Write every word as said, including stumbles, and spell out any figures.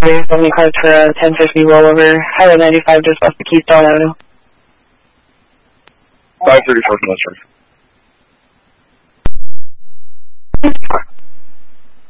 seventy cards for a ten fifty rollover. Highway ninety-five just west of Keystone Avenue. five thirty-four, Western.